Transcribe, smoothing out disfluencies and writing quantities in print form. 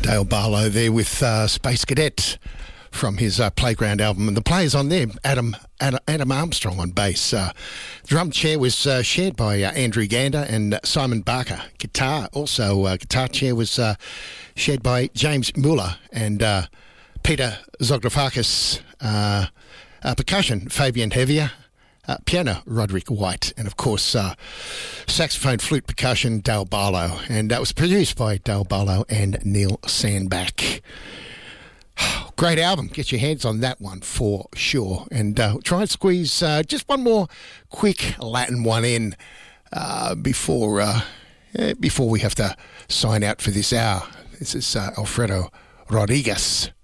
Dale Barlow there with Space Cadet from his Playground album. And the players on there, Adam Armstrong on bass. Drum chair was shared by Andrew Gander and Simon Barker. Guitar chair was shared by James Muller and Peter Zografakis. Percussion, Fabian Heavier. Piano, Roderick White, and of course, saxophone, flute, percussion, Dale Barlow. And that was produced by Dale Barlow and Neil Sandbach. Great album. Get your hands on that one for sure. And try and squeeze just one more quick Latin one in before we have to sign out for this hour. This is Alfredo Rodriguez.